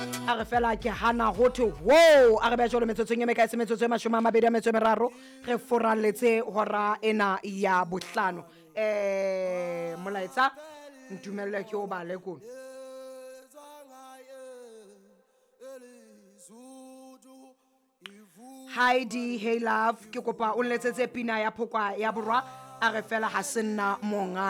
a re fela ke hana hotho wo a re ba jolo metsotsong e me ka se metsotso e 23 re foralletse hora ena ya bohlano molaetsa ntumelle ke o ba le kono Heidi hey love ke kopa o nletsetse pina ya phokwa ya borwa a re fela ha senna monga